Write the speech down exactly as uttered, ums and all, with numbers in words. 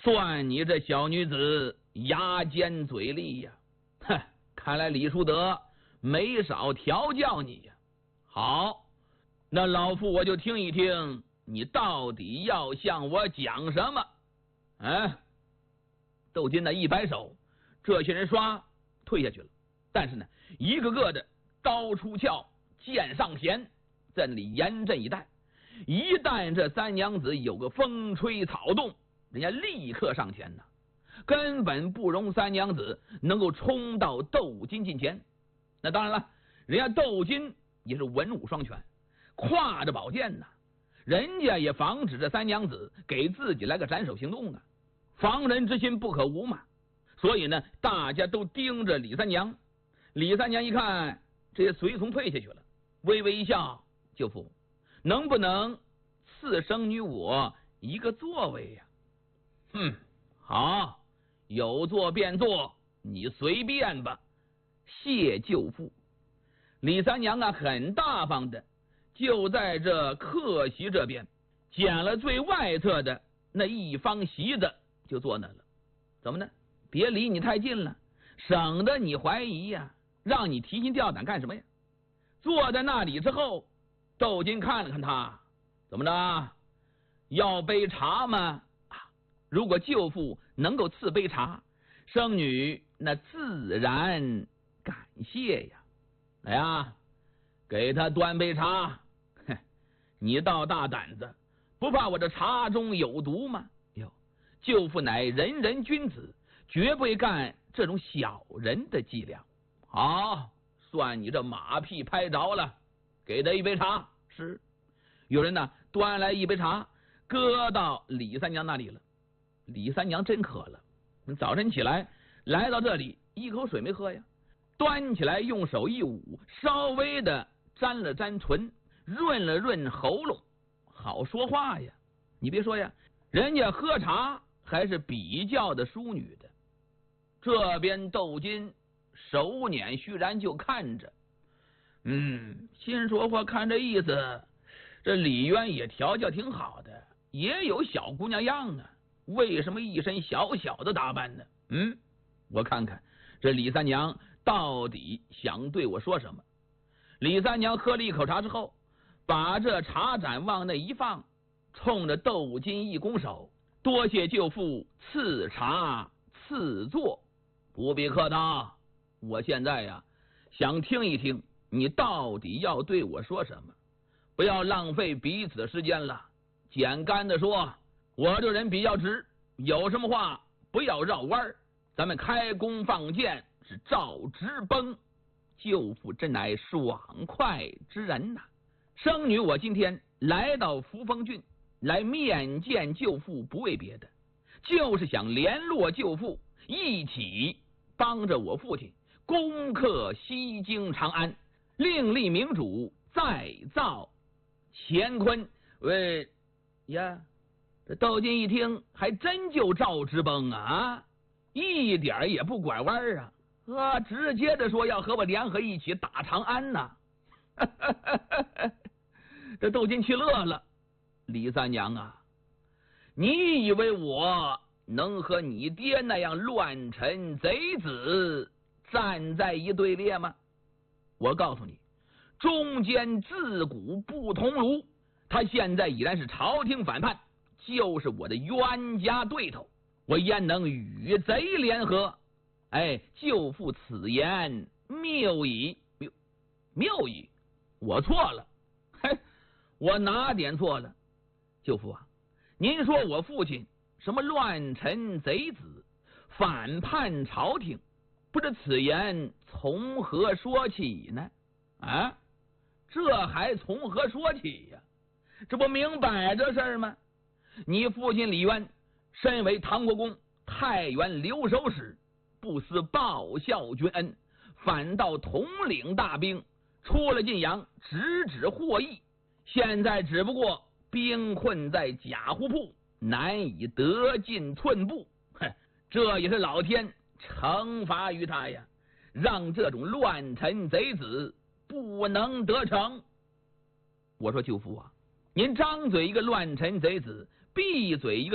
算你这小女子牙尖嘴利呀！哼，看来李叔德没少调教你呀。好，那老夫我就听一听，你到底要向我讲什么？哎，窦金呢一摆手，这些人唰退下去了。但是呢，一个个的刀出鞘，剑上弦，在那里严阵以待。一旦这三娘子有个风吹草动，人家立刻上前呢，根本不容三娘子能够冲到窦金近前。那当然了，人家窦金也是文武双全，挎着宝剑呢，人家也防止这三娘子给自己来个斩首行动啊，防人之心不可无嘛。所以呢，大家都盯着李三娘。李三娘一看这些随从退下去了，微微一笑：“舅父，能不能赐生女我一个座位呀？”“哼，好，有座便坐，你随便吧。”“谢舅父。”李三娘啊，很大方的就在这客席这边捡了最外侧的那一方席子，就坐那了。怎么呢？别离你太近了，省得你怀疑呀，让你提心吊胆干什么呀？坐在那里之后，窦金看了看他，怎么着？要杯茶吗？啊，如果舅父能够赐杯茶，生女那自然感谢呀。来呀，给他端杯茶。哼，你倒大胆子，不怕我这茶中有毒吗？哟，舅父乃人人君子，绝不会干这种小人的伎俩。好，算你这马屁拍着了，给他一杯茶。是，有人呢端来一杯茶，搁到李三娘那里了。李三娘真渴了，早晨起来来到这里，一口水没喝呀，端起来用手一捂，稍微的沾了沾唇，润了润喉咙，好说话呀。你别说呀，人家喝茶还是比较的淑女的。这边窦金手捻须髯就看着，嗯，心说话看这意思，这李渊也调教挺好的，也有小姑娘样啊，为什么一身小小的打扮呢？嗯，我看看这李三娘到底想对我说什么。李三娘喝了一口茶之后，把这茶盏往那一放，冲着窦金一拱手：“多谢舅父赐茶赐座，不必客套。我现在呀，想听一听你到底要对我说什么，不要浪费彼此的时间了。简单的说，我这人比较直，有什么话不要绕弯，咱们开弓放箭是照直崩。舅父真乃爽快之人呐、啊！生女我今天来到扶风郡来面见舅父，不为别的，就是想联络舅父，一起帮着我父亲攻克西京长安，另立明主，再造乾坤。喂呀，这窦金一听，还真就赵直崩啊，一点也不拐弯啊，啊，直接的说要和我联合一起打长安呐、啊！这窦金气乐了，李三娘啊，你以为我能和你爹那样乱臣贼子站在一队列吗？我告诉你，中间自古不同儒，他现在已然是朝廷反叛，就是我的冤家对头，我焉能与贼联合？哎，舅父此言谬矣，谬谬矣，我错了。嘿，我哪点错了？舅父啊，您说我父亲什么乱臣贼子，反叛朝廷，不知此言从何说起呢？啊，这还从何说起呀、啊？这不明摆着事儿吗？你父亲李渊身为唐国公、太原留守使，不思报效君恩，反倒统领大兵出了晋阳，直指获益。现在只不过兵困在贾湖铺，难以得进寸步。哼，这也是老天惩罚于他呀，让这种乱臣贼子不能得逞。我说舅父啊，您张嘴一个乱臣贼子，闭嘴一个